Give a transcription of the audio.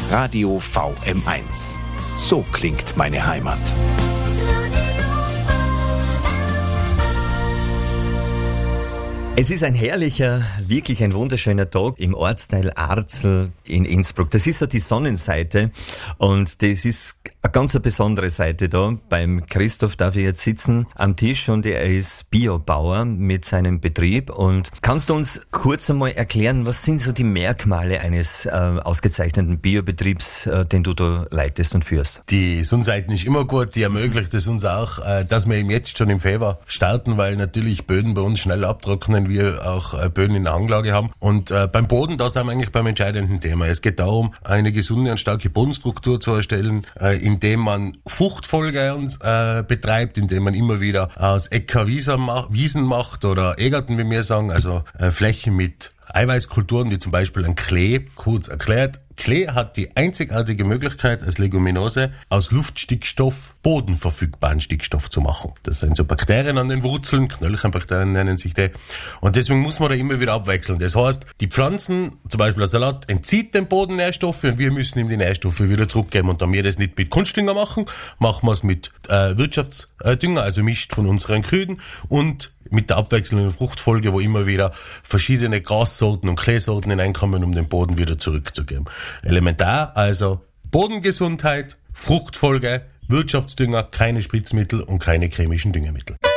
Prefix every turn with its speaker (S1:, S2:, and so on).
S1: Radio VM1. So klingt meine Heimat.
S2: Es ist ein herrlicher, wirklich ein wunderschöner Tag im Ortsteil Arzl in Innsbruck. Das ist so die Sonnenseite und das ist eine ganz besondere Seite da. Beim Christoph darf ich jetzt sitzen am Tisch und er ist Biobauer mit seinem Betrieb. Und kannst du uns kurz einmal erklären, was sind so die Merkmale eines ausgezeichneten Biobetriebs, den du da leitest und führst?
S3: Die Sonnenseite ist immer gut, die ermöglicht es uns auch, dass wir eben jetzt schon im Februar starten, weil natürlich Böden bei uns schnell abtrocknen, wir auch Böden in der Hanglage haben. Und beim Boden, da sind wir eigentlich beim entscheidenden Thema. Es geht darum, eine gesunde und starke Bodenstruktur zu erstellen, indem man Fruchtfolge betreibt, indem man immer wieder aus Äcker Wiesen macht oder Ägerten, wie wir sagen, also Flächen mit Eiweißkulturen, wie zum Beispiel ein Klee. Kurz erklärt, Klee hat die einzigartige Möglichkeit, als Leguminose aus Luftstickstoff bodenverfügbaren Stickstoff zu machen. Das sind so Bakterien an den Wurzeln, Knöllchenbakterien nennen sich die. Und deswegen muss man da immer wieder abwechseln. Das heißt, die Pflanzen, zum Beispiel der Salat, entzieht dem Boden Nährstoffe und wir müssen ihm die Nährstoffe wieder zurückgeben. Und da wir das nicht mit Kunstdünger machen, machen wir es mit Wirtschaftsdünger, also mischt von unseren Krüden und mit der abwechselnden Fruchtfolge, wo immer wieder verschiedene Grassorten und Kleesorten hineinkommen, um den Boden wieder zurückzugeben. Elementar, also Bodengesundheit, Fruchtfolge, Wirtschaftsdünger, keine Spritzmittel und keine chemischen Düngemittel.